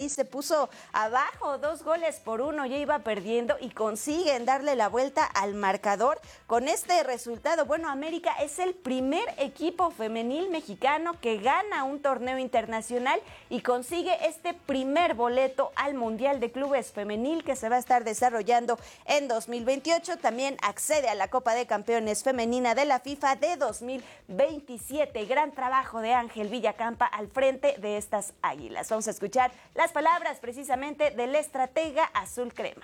ahí se puso abajo 2-1, ya iba perdiendo y consiguen darle la vuelta al marcador con este resultado. Bueno, América es el primer equipo femenil mexicano que gana un torneo internacional y consigue este primer boleto al Mundial de Clubes Femenil que se va a estar desarrollando en 2028. También accede a la Copa de Campeones Femenina de la FIFA de 2027. Gran trabajo de Ángel Villacampa al frente de estas Águilas. Vamos a escuchar las palabras precisamente del estratega azul crema.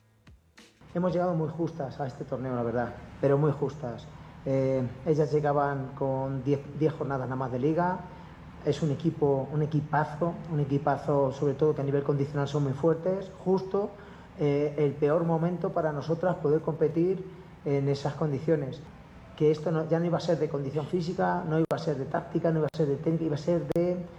Hemos llegado muy justas a este torneo, la verdad, pero muy justas. Ellas llegaban con 10 jornadas nada más de liga. Es un equipazo sobre todo que a nivel condicional son muy fuertes. Justo el peor momento para nosotras poder competir en esas condiciones. Que esto ya no iba a ser de condición física, no iba a ser de táctica, no iba a ser de técnica, iba a ser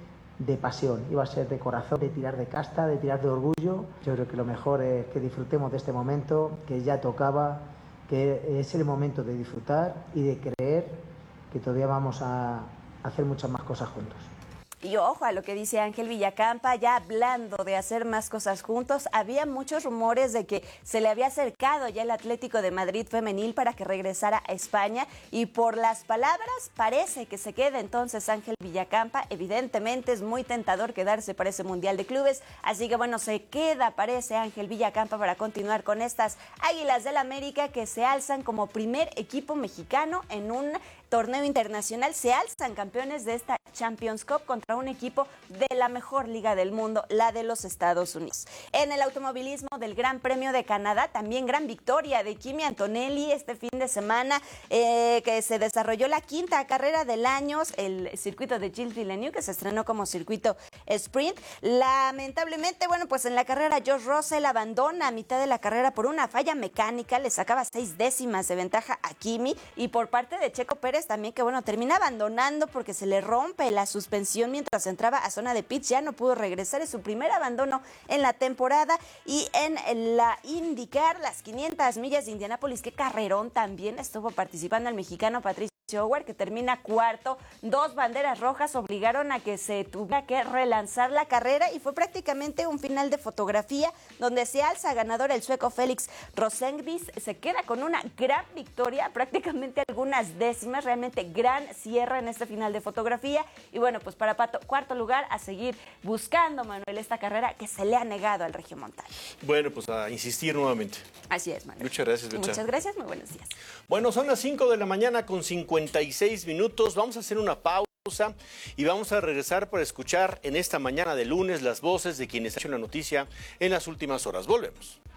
de pasión, iba a ser de corazón, de tirar de casta, de tirar de orgullo. Yo creo que lo mejor es que disfrutemos de este momento, que ya tocaba, que es el momento de disfrutar y de creer que todavía vamos a hacer muchas más cosas juntos. Y ojo a lo que dice Ángel Villacampa, ya hablando de hacer más cosas juntos, había muchos rumores de que se le había acercado ya el Atlético de Madrid femenil para que regresara a España y por las palabras parece que se queda entonces Ángel Villacampa. Evidentemente es muy tentador quedarse para ese Mundial de Clubes, así que bueno, se queda, parece Ángel Villacampa para continuar con estas Águilas del América que se alzan como primer equipo mexicano en un torneo internacional, se alzan campeones de esta Champions Cup contra un equipo de la mejor liga del mundo, la de los Estados Unidos. En el automovilismo del Gran Premio de Canadá, también gran victoria de Kimi Antonelli este fin de semana, que se desarrolló la quinta carrera del año, el circuito de Gilles Villeneuve, que se estrenó como circuito sprint. Lamentablemente, bueno, pues en la carrera George Russell abandona a mitad de la carrera por una falla mecánica, le sacaba 6 décimas de ventaja a Kimi, y por parte de Checo Pérez también, que bueno, termina abandonando porque se le rompe la suspensión mientras entraba a zona de pits, ya no pudo regresar, es su primer abandono en la temporada. Y en la IndyCar, las 500 millas de Indianápolis, qué carrerón también estuvo participando el mexicano Patricio Howard, que termina cuarto. 2 banderas rojas obligaron a que se tuviera que relanzar la carrera y fue prácticamente un final de fotografía donde se alza ganador el sueco Félix Rosenqvist, se queda con una gran victoria, prácticamente algunas décimas, realmente gran cierre en este final de fotografía. Y bueno, pues para Pato, cuarto lugar, a seguir buscando, Manuel, esta carrera que se le ha negado al regiomontano. Bueno, pues a insistir nuevamente. Así es, Manuel. Muchas gracias, Betsa. Muchas gracias, muy buenos días. Bueno, son las 5 de la mañana con 56 minutos. Vamos a hacer una pausa y vamos a regresar para escuchar en esta mañana de lunes las voces de quienes han hecho la noticia en las últimas horas. Volvemos.